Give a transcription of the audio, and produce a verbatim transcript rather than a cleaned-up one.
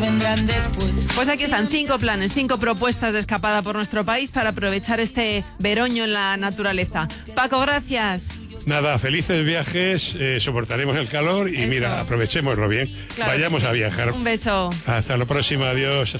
vendrán después. Pues aquí están cinco planes, cinco propuestas de escapada por nuestro país para aprovechar este veroño en la naturaleza. Paco, gracias. Nada, felices viajes, eh, soportaremos el calor y Eso. Mira, aprovechémoslo bien. Claro Vayamos que sí. a viajar. Un beso. Hasta la próxima, adiós.